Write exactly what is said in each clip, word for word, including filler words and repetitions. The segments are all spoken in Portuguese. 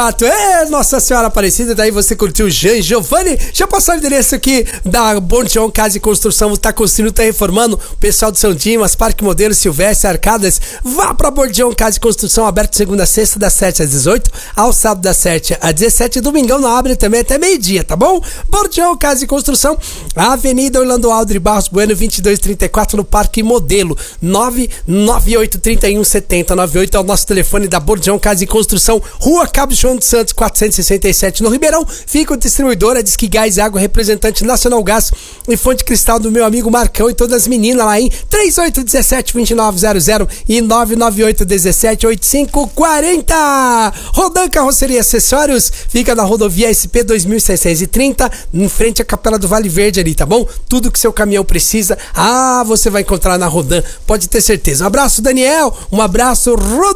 Exato, é Nossa Senhora Aparecida. Daí você curtiu o Jean Giovanni. Já passou o endereço aqui da Bordion Casa e Construção. Tá construindo, tá reformando. O pessoal do São Dimas, Parque Modelo, Silvestre, Arcadas. Vá pra Bordion Casa e Construção, aberto segunda a sexta, das sete às dezoito, ao sábado das sete às dezessete. Domingão não abre também até meio-dia, tá bom? Bordion Casa e Construção, Avenida Orlando Aldri Barros Bueno, vinte e dois trinta e quatro, no Parque Modelo. Nove nove oito três um sete zero nove oito é o nosso telefone da Bordion Casa e Construção, Rua Cabo João dos Santos, quatrocentos e sessenta e sete, no Ribeirão. Fica o distribuidor, a Disque Gás e Água, representante Nacional Gás e Fonte Cristal do meu amigo Marcão e todas as meninas lá em trinta e oito dezessete vinte e nove zero zero e nove nove oito dezessete oitenta e cinco quarenta. Rodan Carroceria e Acessórios fica na rodovia S P dois mil seiscentos e trinta, em frente à Capela do Vale Verde ali, tá bom? Tudo que seu caminhão precisa, ah, você vai encontrar na Rodan, pode ter certeza. Um abraço, Daniel, um abraço,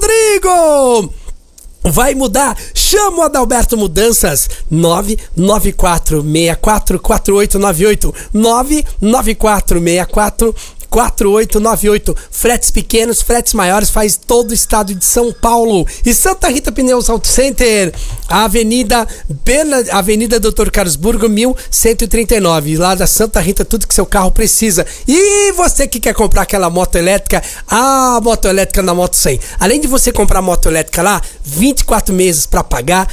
Rodrigo. Vai mudar? Chama o Adalberto Mudanças. Nove nove quatro seis quatro quatro oito nove oito, nove nove quatro seis quatro quatro oito nove oito. Fretes pequenos, fretes maiores, faz todo o estado de São Paulo. E Santa Rita Pneus Auto Center, a Avenida Bela, Avenida doutor Carlos Burgo, mil cento e trinta e nove, lá da Santa Rita, tudo que seu carro precisa. E você que quer comprar aquela moto elétrica, a moto elétrica na Moto cem. Além de você comprar moto elétrica lá, vinte e quatro meses para pagar,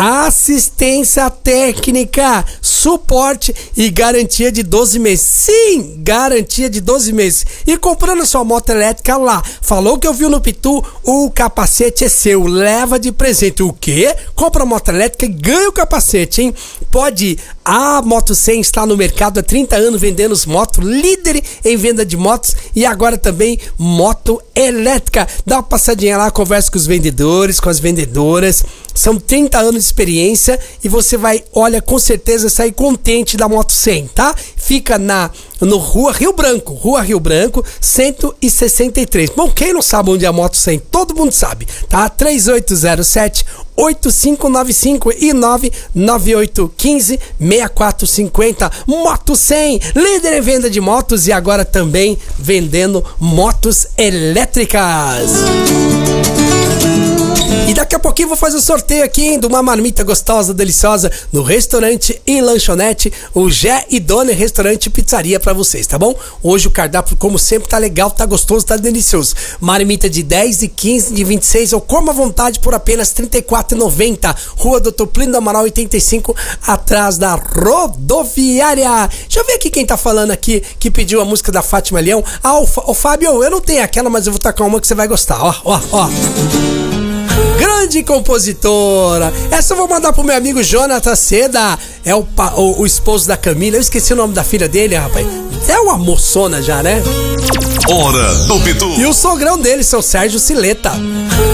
assistência técnica, suporte e garantia de doze meses. Sim, garantia de doze meses. E comprando a sua moto elétrica lá, falou que eu vi no Pitu, o capacete é seu, leva de presente. O quê? Compra a moto elétrica e ganha o capacete, hein? Pode ir. A Moto cem está no mercado há trinta anos vendendo os motos, líder em venda de motos e agora também moto elétrica. Dá uma passadinha lá, conversa com os vendedores, com as vendedoras. São trinta anos de experiência e você vai, olha, com certeza sair contente da Moto cem, tá? Fica na no Rua Rio Branco, Rua Rio Branco, cento e sessenta e três. Bom, quem não sabe onde é a Moto cem? Todo mundo sabe, tá? três oito zero sete oito cinco nove cinco e nove nove oito um cinco seis quatro cinco zero. Moto cem, líder em venda de motos e agora também vendendo motos elétricas. E daqui a pouquinho vou fazer o sorteio aqui, hein, de uma marmita gostosa, deliciosa, no restaurante e lanchonete, o Gé e Dona Restaurante e Pizzaria pra vocês, tá bom? Hoje o cardápio, como sempre, tá legal, tá gostoso, tá delicioso. Marmita de dez, de quinze, de vinte e seis, ou como à vontade por apenas trinta e quatro reais e noventa centavos. Rua doutor Plínio do Amaral, oitenta e cinco, atrás da rodoviária. Deixa eu ver aqui quem tá falando aqui, que pediu a música da Fátima Leão. Ah, o, o Fábio, eu não tenho aquela, mas eu vou tacar uma que você vai gostar, ó, ó, ó. Grande compositora. Essa eu vou mandar pro meu amigo Jonathan Seda. É o, o, o esposo da Camila. Eu esqueci o nome da filha dele, rapaz. É uma moçona já, né? Hora do Pitu. E o sogrão dele, seu Sérgio Sileta.